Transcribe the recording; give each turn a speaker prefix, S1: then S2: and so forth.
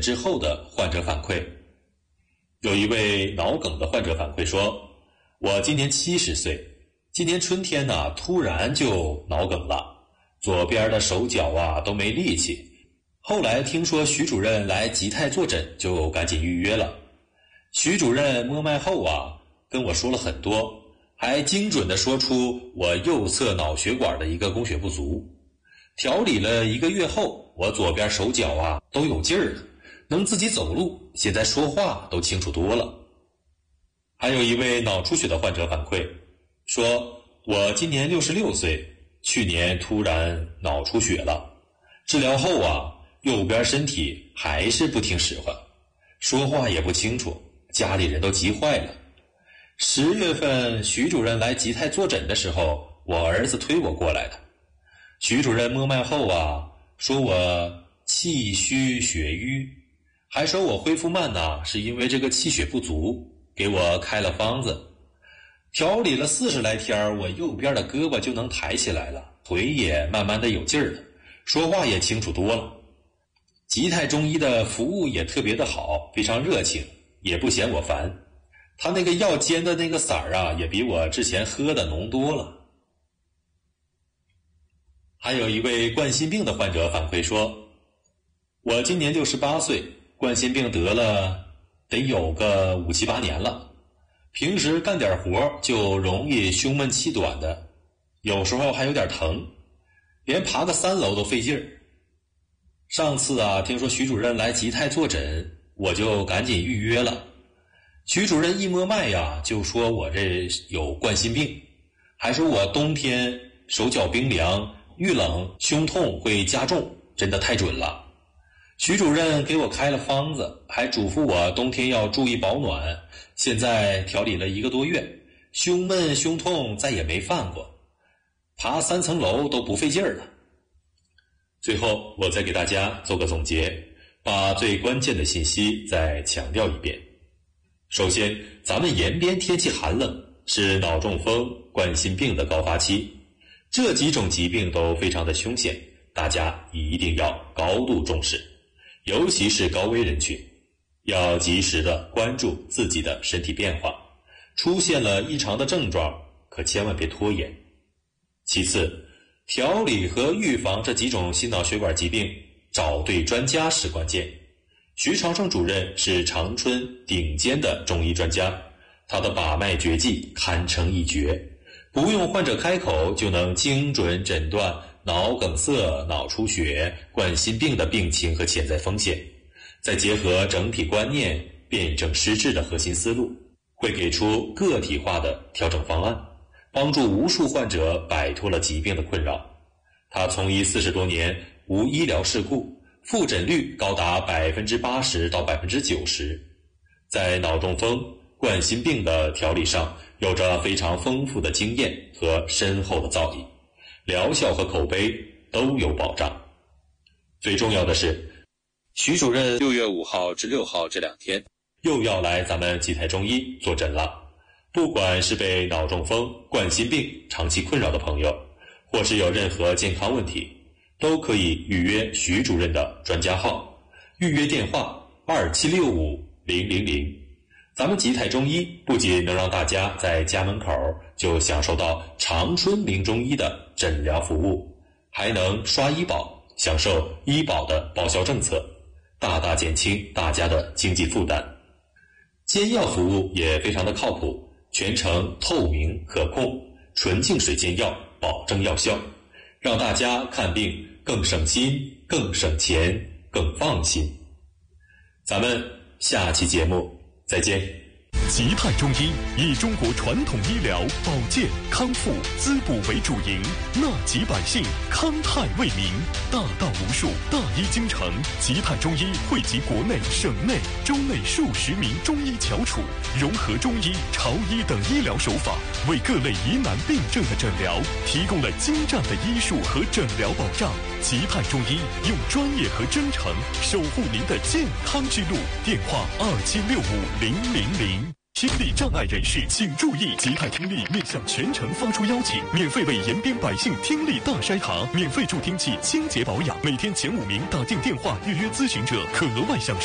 S1: 之后的患者反馈。有一位脑梗的患者反馈说，我今年70岁，今年春天呢，突然就脑梗了，左边的手脚都没力气。后来听说徐主任来吉泰坐诊，就赶紧预约了。徐主任摸脉后跟我说了很多，还精准地说出我右侧脑血管的一个供血不足。调理了1个月后，我左边手脚都有劲儿了，能自己走路，现在说话都清楚多了。还有一位脑出血的患者反馈说，我今年66岁，去年突然脑出血了，治疗后右边身体还是不听使唤，说话也不清楚，家里人都急坏了。10月份徐主任来吉泰坐诊的时候，我儿子推我过来的。徐主任摸脉后说我气虚血瘀，还说我恢复慢是因为这个气血不足，给我开了方子。调理了40来天，我右边的胳膊就能抬起来了，腿也慢慢的有劲儿了，说话也清楚多了。吉泰中医的服务也特别的好，非常热情，也不嫌我烦。他那个药煎的那个色儿也比我之前喝的浓多了。还有一位冠心病的患者反馈说，我今年68岁，冠心病得了得有个5、7、8年了，平时干点活就容易胸闷气短的，有时候还有点疼，连爬个3楼都费劲儿。上次听说徐主任来吉泰坐诊，我就赶紧预约了。徐主任一摸脉就说我这有冠心病，还说我冬天手脚冰凉，遇冷胸痛会加重，真的太准了。徐主任给我开了方子，还嘱咐我冬天要注意保暖。现在调理了1个多月，胸闷胸痛再也没犯过，爬3层楼都不费劲儿了。最后我再给大家做个总结，把最关键的信息再强调一遍。首先，咱们延边天气寒冷，是脑中风、冠心病的高发期，这几种疾病都非常的凶险，大家一定要高度重视，尤其是高危人群，要及时的关注自己的身体变化，出现了异常的症状，可千万别拖延。其次，调理和预防这几种心脑血管疾病，找对专家是关键。徐长胜主任是长春顶尖的中医专家，他的把脉绝技堪称一绝，不用患者开口就能精准诊断脑梗塞、脑出血、冠心病的病情和潜在风险，再结合整体观念，辨证施治的核心思路，会给出个体化的调整方案，帮助无数患者摆脱了疾病的困扰。他从医40多年，无医疗事故，复诊率高达80%到90%，在脑中风、冠心病的调理上有着非常丰富的经验和深厚的造诣，疗效和口碑都有保障。最重要的是，徐主任6月5号至6号这2天又要来咱们吉泰中医坐诊了。不管是被脑中风、冠心病长期困扰的朋友，或是有任何健康问题，都可以预约徐主任的专家号，预约电话27650000。咱们吉泰中医不仅能让大家在家门口就享受到长春名中医的诊疗服务，还能刷医保，享受医保的报销政策，大大减轻大家的经济负担。煎药服务也非常的靠谱，全程透明可控，纯净水煎药，保证药效，让大家看病更省心、更省钱、更放心。咱们下期节目再见。
S2: 吉泰中医以中国传统医疗保健康复滋补为主营，纳吉百姓，康泰为民，大道无数，大医精诚。吉泰中医汇集国内、省内、州内数十名中医翘楚，融合中医、朝医等医疗手法，为各类疑难病症的诊疗提供了精湛的医术和诊疗保障。吉泰中医用专业和真诚守护您的健康之路。电话27650000。听力障碍人士请注意，吉泰听力面向全城发出邀请，免费为延边百姓听力大筛查，免费助听器清洁保养，每天前5名打进电话预约咨询者可额外享受